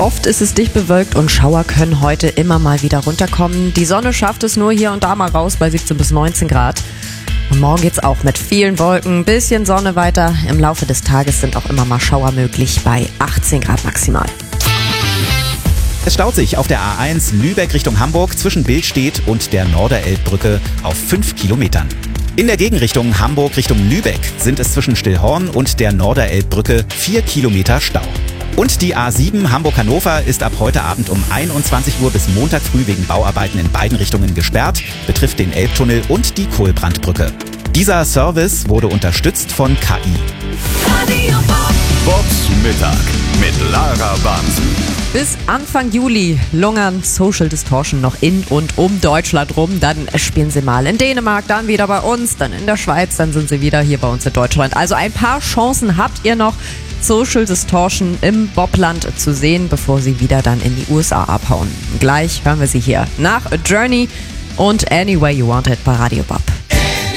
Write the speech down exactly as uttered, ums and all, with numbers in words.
Oft ist es dicht bewölkt und Schauer können heute immer mal wieder runterkommen. Die Sonne schafft es nur hier und da mal raus bei siebzehn bis neunzehn Grad. Und morgen geht's auch mit vielen Wolken, ein bisschen Sonne weiter. Im Laufe des Tages sind auch immer mal Schauer möglich bei achtzehn Grad maximal. Es staut sich auf der A eins Lübeck Richtung Hamburg zwischen Billstedt und der Norderelbbrücke auf fünf Kilometern. In der Gegenrichtung Hamburg Richtung Lübeck sind es zwischen Stillhorn und der Norderelbbrücke vier Kilometer Stau. Und die A sieben Hamburg-Hannover ist ab heute Abend um einundzwanzig Uhr bis Montag früh wegen Bauarbeiten in beiden Richtungen gesperrt, betrifft den Elbtunnel und die Kohlbrandbrücke. Dieser Service wurde unterstützt von K I. Bobs Mittag mit Lara Bansen. Bis Anfang Juli lungern Social Distortion noch in und um Deutschland rum. Dann spielen sie mal in Dänemark, dann wieder bei uns, dann in der Schweiz, dann sind sie wieder hier bei uns in Deutschland. Also ein paar Chancen habt ihr noch, Social Distortion im Bobland zu sehen, bevor sie wieder dann in die U S A abhauen. Gleich hören wir sie hier nach A Journey und Any Way You Want It bei Radio Bob.